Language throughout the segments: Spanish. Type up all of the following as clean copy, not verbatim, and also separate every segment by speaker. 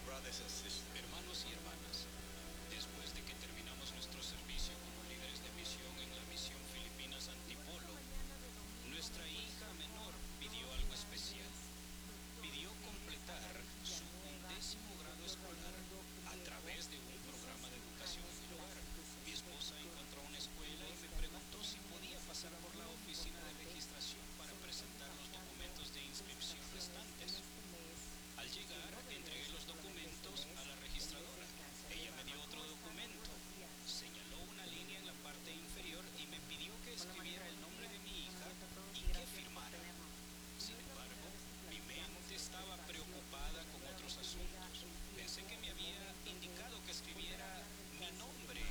Speaker 1: Hermanos y hermanas, después de que terminamos nuestro servicio como líderes de misión en la misión Filipinas Antipolo, nuestra hija menor pidió algo especial. Pidió completar su 11º grado escolar a través de un programa de educación en el hogar. Mi esposa encontró una escuela y me preguntó si podía pasar por la oficina de registración para presentar los documentos de inscripción restantes. Al llegar, entregué los documentos a la registradora. Ella me dio otro documento, señaló una línea en la parte inferior y me pidió que escribiera el nombre de mi hija y que firmara. Sin embargo, mi mente estaba preocupada con otros asuntos. Pensé que me había indicado que escribiera mi nombre.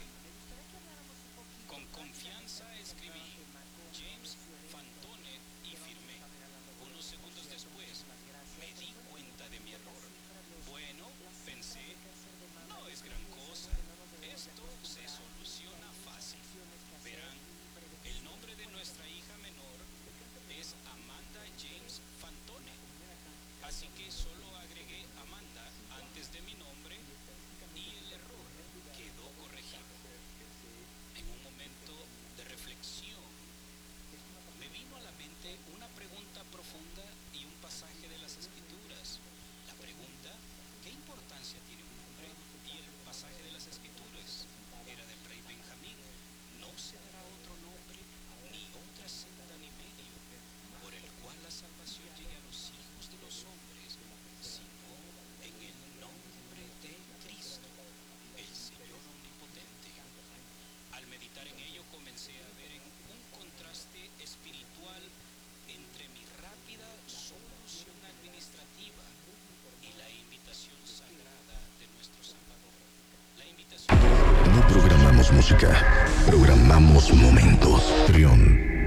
Speaker 1: Con confianza escribí James Fantone y firmé. Unos segundos después, me di cuenta de mi error. Bueno, pensé, no es gran cosa. Esto se soluciona fácil. Verán, el nombre de nuestra hija menor es Amanda James Fantone. Así que solo agregué Amanda antes de mi nombre y el error quedó corregido. En un momento de reflexión, me vino a la mente una pregunta profunda y un pasaje de las Escrituras. La pregunta, ¿qué importancia tiene un nombre? Y el pasaje de las Escrituras era del rey Benjamín. No se dará otro nombre, ni otra senda ni medio, por el cual la salvación llegue a los hijos de los hombres, sino en el nombre de Cristo, el Señor omnipotente. Al meditar en ello comencé a ver en un contraste espiritual entre mi rápida solución administrativa y la invitación sagrada de nuestro Salvador. La invitación...
Speaker 2: No programamos música, programamos momentos. Trión.